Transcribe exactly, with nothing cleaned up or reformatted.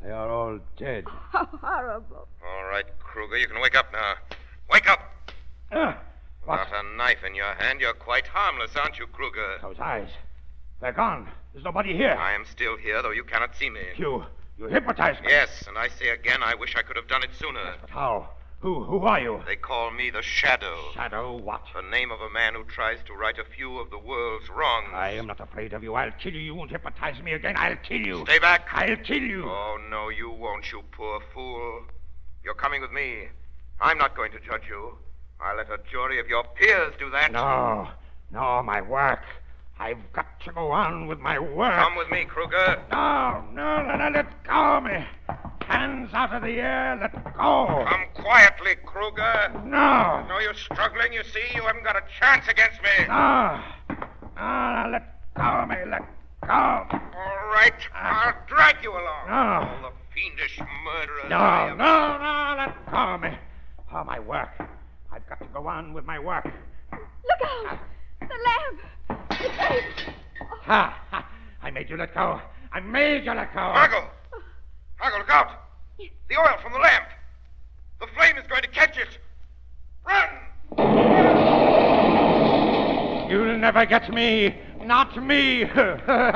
They are all dead. How horrible. All right, Kruger, you can wake up now. Wake up! Uh, what? Got a knife in your hand. You're quite harmless, aren't you, Kruger? Those eyes. They're gone. There's nobody here. I am still here, though you cannot see me. You, you hypnotized me. Yes, and I say again, I wish I could have done it sooner. But how? Who, who are you? They call me the Shadow. Shadow what? The name of a man who tries to right a few of the world's wrongs. I am not afraid of you. I'll kill you. You won't hypnotize me again. I'll kill you. Stay back. I'll kill you. Oh, no, you won't, you poor fool. You're coming with me. I'm not going to judge you. I'll let a jury of your peers do that. No, no, my work. I've got to go on with my work. Come with me, Kruger. No, no, no, no, let go of me. Hands out of the air, let go. Come quietly, Kruger. No. No, you're struggling, you see. You haven't got a chance against me. No. No, no, let go of me, let go. All right, I'll drag you along. No. All the fiendish murderers. No, I am. no, no, let go of me. Oh, my work. I've got to go on with my work. Look out! The lamp! The tape! Ha, ha. I made you let go. I made you let go. Margot! Margot, look out! The oil from the lamp! The flame is going to catch it! Run! You'll never get me. Not me.